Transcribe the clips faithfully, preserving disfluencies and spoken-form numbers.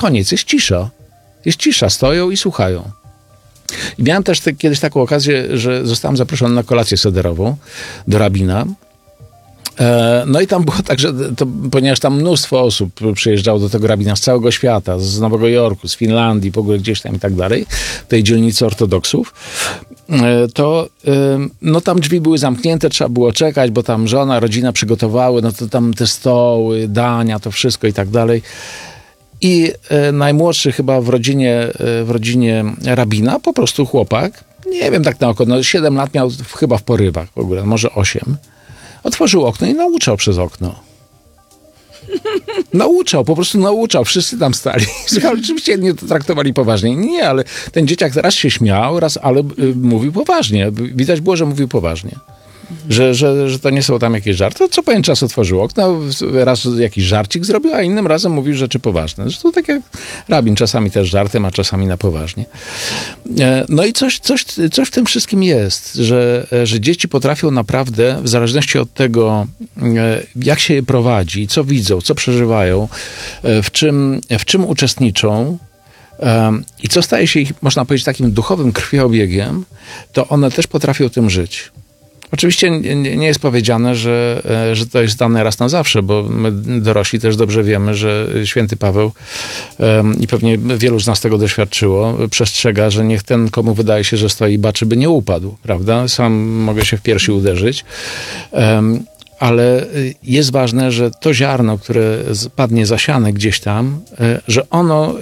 koniec, jest cisza. Jest cisza, stoją i słuchają. I miałem też te, kiedyś taką okazję, że zostałem zaproszony na kolację sederową do rabina. E, no i tam było tak, że to, ponieważ tam mnóstwo osób przyjeżdżało do tego rabina z całego świata, z Nowego Jorku, z Finlandii, w ogóle gdzieś tam i tak dalej, tej dzielnicy ortodoksów, e, to e, no tam drzwi były zamknięte, trzeba było czekać, bo tam żona, rodzina przygotowały, no to tam te stoły, dania, to wszystko i tak dalej. I e, najmłodszy chyba w rodzinie, e, w rodzinie rabina, po prostu chłopak, nie wiem tak na oko, no siedem lat miał w, chyba w porywach w ogóle, może osiem. Otworzył okno i nauczał przez okno. Nauczał, po prostu nauczał. Wszyscy tam stali. Oczywiście nie to traktowali poważnie. Nie, ale ten dzieciak raz się śmiał, raz ale y, mówił poważnie. Widać było, że mówił poważnie. Że, że, że to nie są tam jakieś żarty. To co pewien czas otworzył okno, raz jakiś żarcik zrobił, a innym razem mówił rzeczy poważne. Zresztą tak jak rabin, czasami też żartem, a czasami na poważnie. No i coś, coś, coś w tym wszystkim jest, że, że dzieci potrafią naprawdę, w zależności od tego, jak się je prowadzi, co widzą, co przeżywają, w czym, w czym uczestniczą, i co staje się ich, można powiedzieć, takim duchowym krwiobiegiem, to one też potrafią tym żyć. Oczywiście nie jest powiedziane, że, że to jest dane raz na zawsze, bo my dorośli też dobrze wiemy, że święty Paweł um, i pewnie wielu z nas tego doświadczyło, przestrzega, że niech ten, komu wydaje się, że stoi, baczy, by nie upadł, prawda? Sam mogę się w piersi uderzyć. Um, ale jest ważne, że to ziarno, które padnie zasiane gdzieś tam, że ono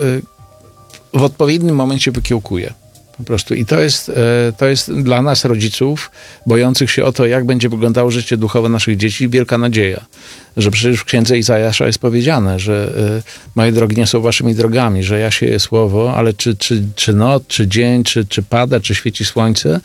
w odpowiednim momencie wykiełkuje. Po prostu. I to jest, to jest dla nas, rodziców, bojących się o to, jak będzie wyglądało życie duchowe naszych dzieci, wielka nadzieja. Że przecież w księdze Izajasza jest powiedziane, że moje drogi nie są waszymi drogami, że ja sieję słowo, ale czy, czy, czy noc, czy dzień, czy, czy pada, czy świeci słońce,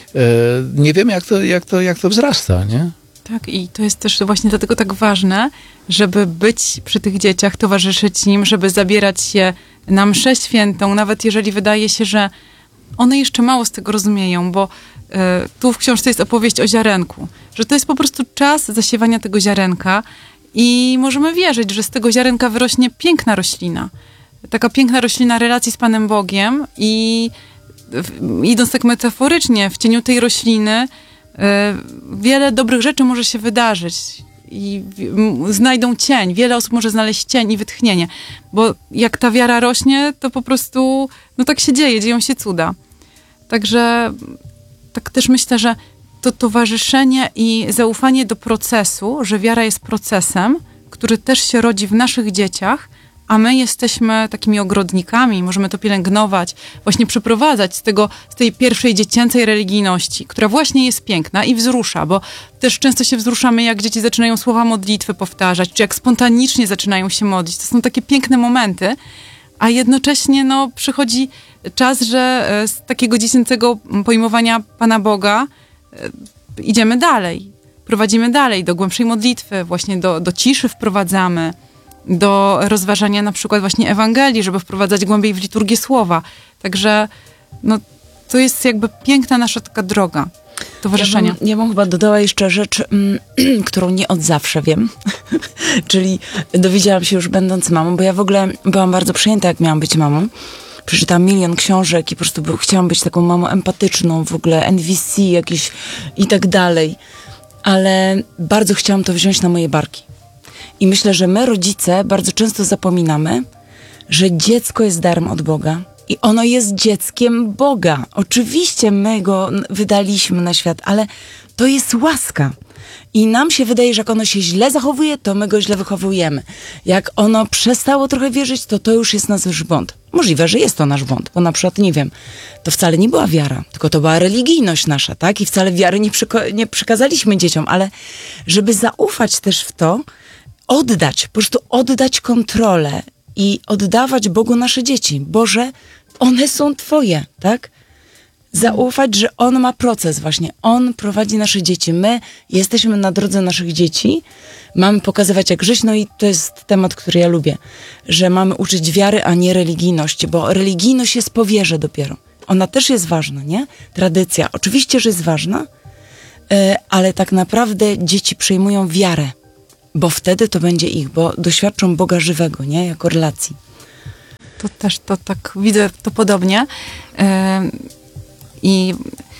nie wiemy, jak to, jak to, jak to wzrasta, nie? Tak, i to jest też właśnie dlatego tak ważne, żeby być przy tych dzieciach, towarzyszyć im, żeby zabierać się na mszę świętą, nawet jeżeli wydaje się, że one jeszcze mało z tego rozumieją, bo y, tu w książce jest opowieść o ziarenku, że to jest po prostu czas zasiewania tego ziarenka i możemy wierzyć, że z tego ziarenka wyrośnie piękna roślina. Taka piękna roślina relacji z Panem Bogiem i w, idąc tak metaforycznie, w cieniu tej rośliny y, wiele dobrych rzeczy może się wydarzyć i w, znajdą cień. Wiele osób może znaleźć cień i wytchnienie, bo jak ta wiara rośnie, to po prostu no tak się dzieje, dzieją się cuda. Także tak też myślę, że to towarzyszenie i zaufanie do procesu, że wiara jest procesem, który też się rodzi w naszych dzieciach, a my jesteśmy takimi ogrodnikami, możemy to pielęgnować, właśnie przeprowadzać z tego, z tej pierwszej dziecięcej religijności, która właśnie jest piękna i wzrusza, bo też często się wzruszamy, jak dzieci zaczynają słowa modlitwy powtarzać, czy jak spontanicznie zaczynają się modlić. To są takie piękne momenty, a jednocześnie no, przychodzi czas, że z takiego dziecięcego pojmowania Pana Boga idziemy dalej, prowadzimy dalej do głębszej modlitwy, właśnie do, do ciszy wprowadzamy, do rozważania na przykład właśnie Ewangelii, żeby wprowadzać głębiej w liturgię słowa. Także no, to jest jakby piękna nasza taka droga towarzyszenia. Ja bym, ja bym chyba dodała jeszcze rzecz, mm, którą nie od zawsze wiem. Czyli dowiedziałam się już będąc mamą, bo ja w ogóle byłam bardzo przejęta, jak miałam być mamą. Przeczytałam milion książek i po prostu był, chciałam być taką mamą empatyczną, w ogóle N V C jakiś i tak dalej. Ale bardzo chciałam to wziąć na moje barki. I myślę, że my, rodzice, bardzo często zapominamy, że dziecko jest darem od Boga i ono jest dzieckiem Boga. Oczywiście my go wydaliśmy na świat, ale to jest łaska. I nam się wydaje, że jak ono się źle zachowuje, to my go źle wychowujemy. Jak ono przestało trochę wierzyć, to to już jest nasz błąd. Możliwe, że jest to nasz błąd, bo na przykład, nie wiem, to wcale nie była wiara, tylko to była religijność nasza, tak? I wcale wiary nie, przyko- nie przekazaliśmy dzieciom, ale żeby zaufać też w to, oddać, po prostu oddać kontrolę i oddawać Bogu nasze dzieci. Boże, one są Twoje, tak? Zaufać, że On ma proces właśnie. On prowadzi nasze dzieci. My jesteśmy na drodze naszych dzieci. Mamy pokazywać, jak żyć. No i to jest temat, który ja lubię. Że mamy uczyć wiary, a nie religijności. Bo religijność jest po wierze dopiero. Ona też jest ważna, nie? Tradycja. Oczywiście, że jest ważna, ale tak naprawdę dzieci przyjmują wiarę. Bo wtedy to będzie ich, bo doświadczą Boga żywego, nie? Jako relacji. to też to tak widzę to podobnie. Ym, I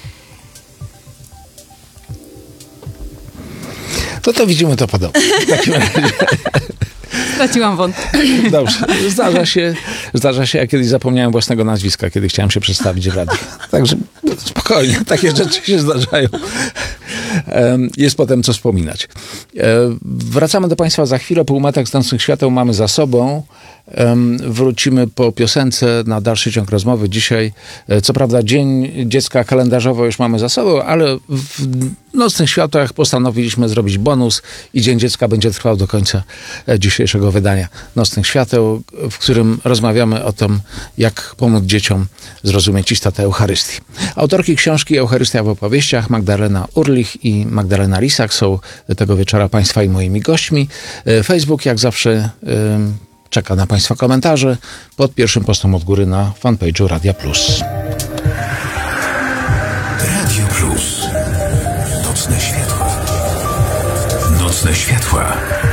To to widzimy to podobnie. W takim razie. straciłam wątek. Dobrze. Zdarza się, zdarza się, ja kiedyś zapomniałem własnego nazwiska, kiedy chciałem się przedstawić w radiu. Także spokojnie, takie rzeczy się zdarzają. Jest potem co wspominać. Wracamy do Państwa za chwilę. Półmetek z Nocnych Świateł mamy za sobą. Wrócimy po piosence na dalszy ciąg rozmowy. Dzisiaj, co prawda, Dzień Dziecka kalendarzowo już mamy za sobą, ale w Nocnych Światłach postanowiliśmy zrobić bonus i Dzień Dziecka będzie trwał do końca dzisiejszego wydania Nocnych Świateł, w którym rozmawiamy o tym, jak pomóc dzieciom zrozumieć istotę Eucharystii. Autorki książki Eucharystia w opowieściach, Magdalena Urlich i Magdalena Lisak, są tego wieczora Państwa i moimi gośćmi. Facebook, jak zawsze, czeka na Państwa komentarze pod pierwszym postem od góry na fanpage'u Radia Plus. Radio Plus. Nocne światła. Nocne światła.